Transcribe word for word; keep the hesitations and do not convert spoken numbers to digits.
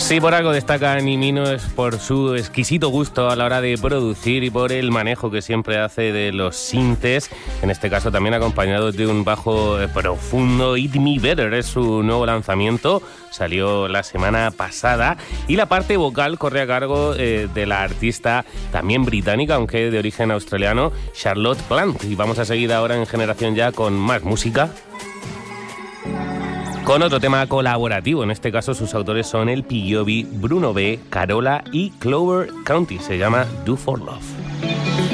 Sí, por algo destaca Nimino es por su exquisito gusto a la hora de producir y por el manejo que siempre hace de los sintes, en este caso también acompañado de un bajo profundo. Eat Me Better es su nuevo lanzamiento, salió la semana pasada y la parte vocal corre a cargo eh, de la artista también británica, aunque de origen australiano, Charlotte Plant. Y vamos a seguir ahora en Generación Ya con más música, con otro tema colaborativo. En este caso sus autores son el P. Jovi, Bruno B, Carola y Clover County. Se llama Do For Love.